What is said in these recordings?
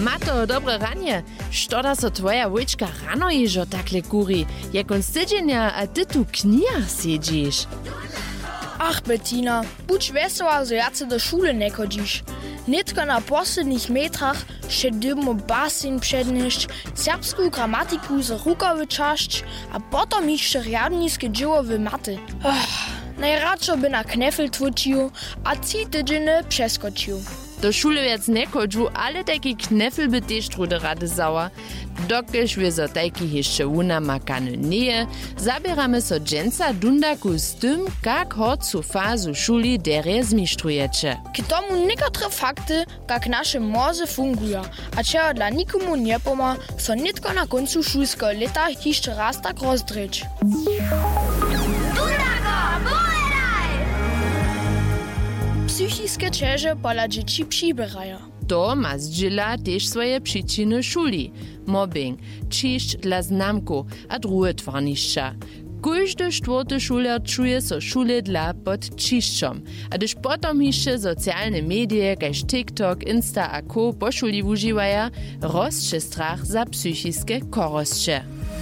Mato, dobre ranie. Štoda so twoja wojčka rano ježo takle kuri, jak on stydźenia, a ty tu knijach siedzisz. Ach, Bettina, budź wesoła, że jace do szule nie chodzisz. Nitko na poslednich metrach šedimo basen přednišť, serbsku gramatiku z rukowy čašť a potom jeszcze riadniske dziełowe maty. Najradšo by na knefel tvučil a 3 tydzieny przeskočił. Do šule viac nechodžu, ale taki knefel by tež trude rady zała. Dokelž wir so tajki jeszcze unamakane nie, zabieramy so dženca dundaku z tym, kak horcu fazu šuli derje zmištrujecie. K tomu niektóre fakty, jak nasze morze fungują, a czego dla nikomu nie poma, so nitko na końcu szulskiego leta jeszcze raz tak rozdryć. Psychiske cięże pola dzieci przybierają. To ma zdźěla tež swoje przyczyny szuli. Mobbing, čišć dla znamku a druhe twarnišća. Każdy czwarty šuler czuje so šule dla pod čišćom. A gdyż potom jeszcze socjalne medie, kaž TikTok, Insta a co po šuli užiwaja, rosće strach za psychiske korosće.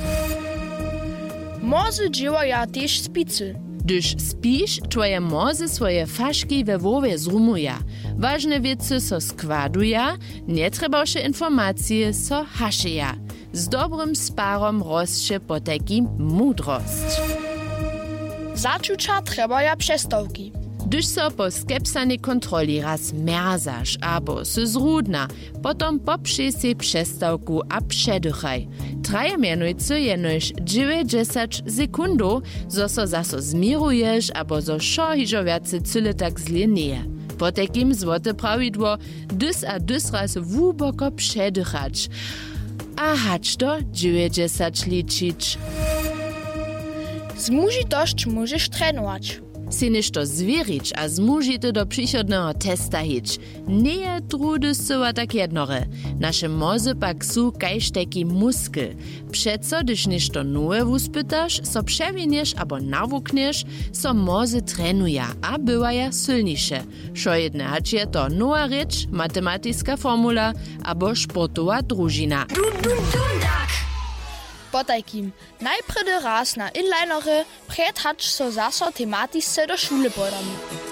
Morze dziewaja też spicy. Gdyż spisz, twoje morze swoje faszki we wowie zrumuja. Ważne wiece so składuja, nietrzebasze informacje so haszeja. Z dobrym sparom rosće potekim mudrost. Začuča trebaja przestawki. Gdyż so po skepsanej kontroli raz merzaš abo se zrudna, potom popšej se przestawku a předychaj. Traje mianujcy jenož 90 sekundów, zo so zaso zmiruješ abo zo šo hižo viace cyle tak zle nie. Po takim złote prawidło dys a dys raz wuboko předychać. A hać to 90 liczyć. Zmužitošť możesz trenować. Si nešto zwierić a zmužite do przychodnego testa hić. Nie trudy syła tak jednore. Nasze mozy pak su kajž taki muskel. Przeco, gdyż nešto nowe wuspytasz, so przewiniesz abo nawukniesz, so mozy trenuja, a bywaja sylniejsze. Šo jedne hać je to nowa rzecz, matematycka formula abo sportowa družina. Po takim najpredy raz na inlinery předhać so zaso tematisce do šule podamy.